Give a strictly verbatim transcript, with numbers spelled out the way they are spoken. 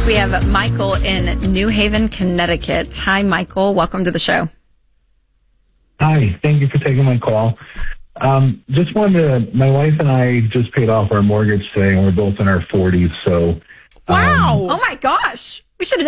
Next, we have Michael in New Haven, Connecticut. Hi, Michael. Welcome to the show. Hi. Thank you for taking my call. Um, just wanted to, my wife and I just paid off our mortgage today, and we're both in our forties. So, Wow. Um, oh, my gosh. We should have